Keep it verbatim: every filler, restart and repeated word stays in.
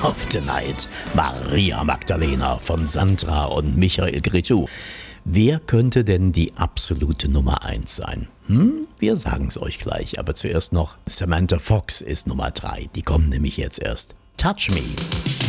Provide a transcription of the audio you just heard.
of the Night. Maria Magdalena von Sandra und Michael Cretu. Wer könnte denn die absolute Nummer eins sein? Hm, wir sagen es euch gleich, aber zuerst noch Samantha Fox ist Nummer drei. Die kommt nämlich jetzt erst. Touch Me.